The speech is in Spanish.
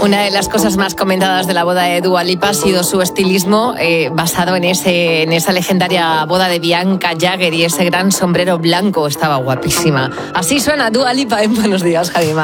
Una de las cosas más comentadas de la boda de Dua Lipa ha sido su estilismo basado en esa legendaria boda de Bianca Jagger y ese gran sombrero blanco. Estaba guapísima. Así suena Dua Lipa en Buenos Días, Javi Mar.